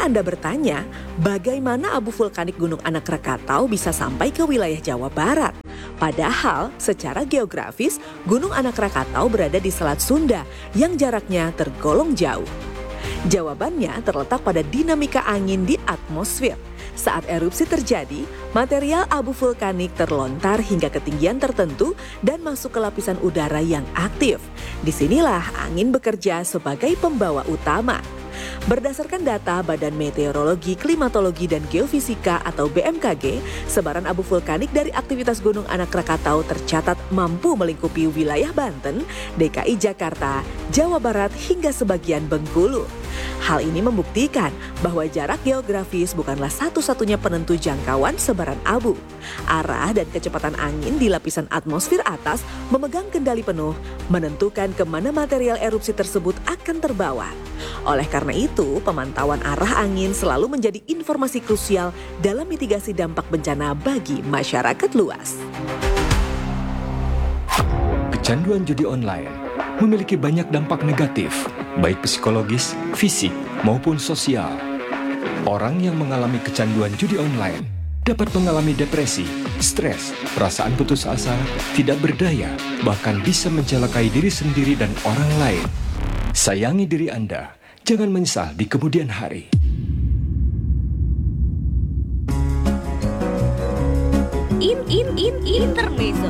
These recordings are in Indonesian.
Anda bertanya, bagaimana abu vulkanik Gunung Anak Rakatau bisa sampai ke wilayah Jawa Barat? Padahal secara geografis, Gunung Anak Rakatau berada di Selat Sunda yang jaraknya tergolong jauh. Jawabannya terletak pada dinamika angin di atmosfer. Saat erupsi terjadi, material abu vulkanik terlontar hingga ketinggian tertentu dan masuk ke lapisan udara yang aktif. Disinilah angin bekerja sebagai pembawa utama. Berdasarkan data Badan Meteorologi, Klimatologi, dan Geofisika atau BMKG, sebaran abu vulkanik dari aktivitas Gunung Anak Rakatau tercatat mampu melingkupi wilayah Banten, DKI Jakarta, Jawa Barat, hingga sebagian Bengkulu. Hal ini membuktikan bahwa jarak geografis bukanlah satu-satunya penentu jangkauan sebaran abu. Arah dan kecepatan angin di lapisan atmosfer atas memegang kendali penuh, menentukan kemana material erupsi tersebut akan terbawa. Oleh karena itu, pemantauan arah angin selalu menjadi informasi krusial dalam mitigasi dampak bencana bagi masyarakat luas. Kecanduan judi online memiliki banyak dampak negatif, baik psikologis, fisik, maupun sosial. Orang yang mengalami kecanduan judi online dapat mengalami depresi, stres, perasaan putus asa, tidak berdaya, bahkan bisa mencelakai diri sendiri dan orang lain. Sayangi diri Anda, jangan menyesal di kemudian hari. Intermezzo.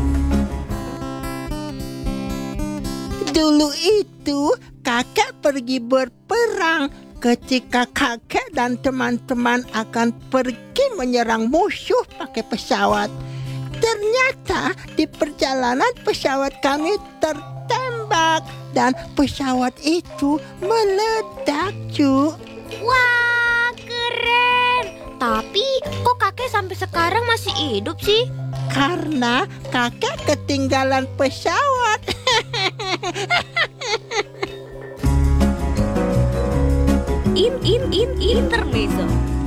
Dulu itu kakek pergi berperang. Ketika kakek dan teman-teman akan pergi menyerang musuh pakai pesawat, ternyata di perjalanan pesawat kami tertembak dan pesawat itu meledak, Cu. Wah, keren. Tapi kok kakek sampai sekarang masih hidup sih? Karena kakek ketinggalan pesawat. Intermezzo.